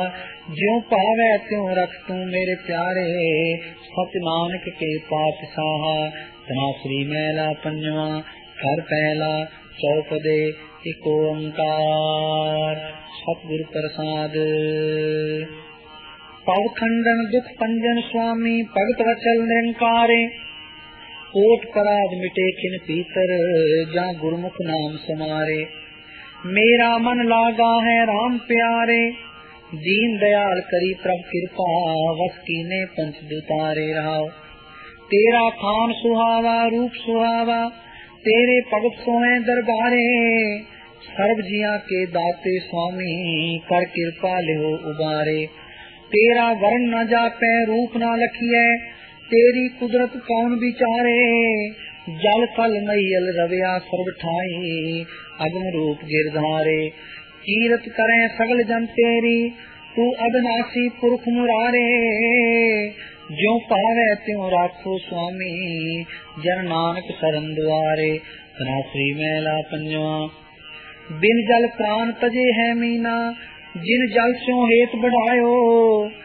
ज्यों पावै त्यों रख तू मेरे प्यारे, सच नानक के पातशाह। धनाश्री मैला पंजवा घर पहला चौपदे एक ओंकार। सतगुरु प्रसाद। पव खंडन दुख पंजन स्वामी भगत वचल निरंकारे, कोट पराध मिटे खिन पीतर जा गुरमुख नाम समारे। मेरा मन लागा है राम प्यारे, दीन दयाल करी प्रभ कृपा, वस कीने पंच दुतारे रहाओ। तेरा खान सुहावा रूप सुहावा, तेरे भगत सोहे दरबारे, सर्व जिया के दाते स्वामी कर कृपा लिहो उबारे। तेरा वर्ण न जापै रूप न लखिए, तेरी कुदरत कौन विचारे। जल थल मैयल रविया सर्व ठाई, अगम रूप गिरधारे। कीरत करें सगल जन तेरी, तू अविनाशी पुरख मुरारे। ज्यों पावे त्यों राखो स्वामी, जन नानक शरण द्वारे। धनाश्री मैला पंजवा। बिन जल प्राण तजे है मीना, जिन जल स्यों हेत बढ़ायो।